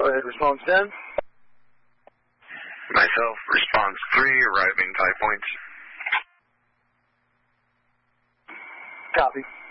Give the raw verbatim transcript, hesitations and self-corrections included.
ahead, response ten. Myself, response three, arriving tie points. Copy.